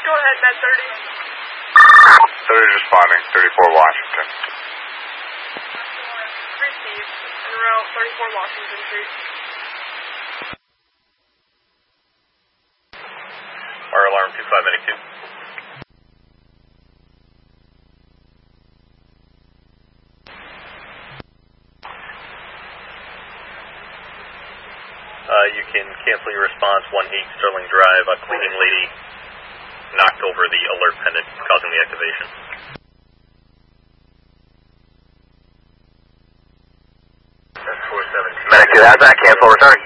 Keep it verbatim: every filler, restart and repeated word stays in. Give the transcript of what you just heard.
Go ahead, Med thirty. thirty responding, thirty-four Washington. Received. En route, thirty-four Washington Street. Fire alarm two five eighty-two. Uh, you can cancel your response, one eight Sterling Drive. A cleaning lady knocked over the alert pendant, causing the activation. That's four seventeen. Medic two, how's that? Cancel, return.